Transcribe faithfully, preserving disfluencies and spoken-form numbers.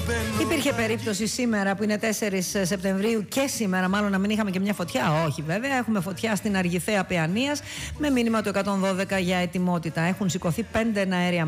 Υπήρχε περίπτωση σήμερα που είναι τέσσερις Σεπτεμβρίου και σήμερα μάλλον να μην είχαμε και μια φωτιά? Όχι βέβαια, έχουμε φωτιά στην Αργιθέα Παιανίας με μήνυμα το εκατόν δώδεκα για ετοιμότητα. Έχουν σηκωθεί πέντε εναέρια